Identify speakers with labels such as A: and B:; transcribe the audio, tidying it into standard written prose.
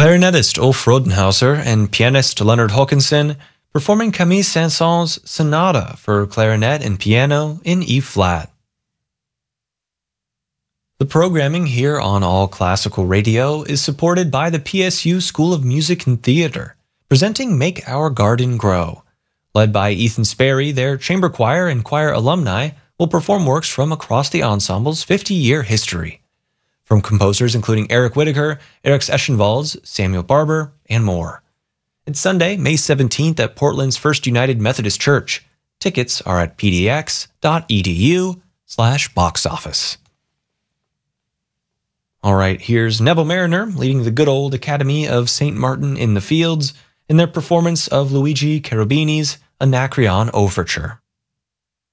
A: Clarinetist Ulf Rodenhauser and pianist Leonard Håkansson performing Camille Saint-Saëns' Sonata for clarinet and piano in E-flat. The programming here on All Classical Radio is supported by the PSU School of Music and Theater, presenting Make Our Garden Grow. Led by Ethan Sperry, their chamber choir and choir alumni will perform works from across the ensemble's 50-year history. From composers including Eric Whitacre, Eric Eschenwalds, Samuel Barber, and more. It's Sunday, May 17th at Portland's First United Methodist Church. Tickets are at pdx.edu/boxoffice. All right, here's Neville Mariner leading the good old Academy of St. Martin in the Fields in their performance of Luigi Cherubini's Anacreon Overture.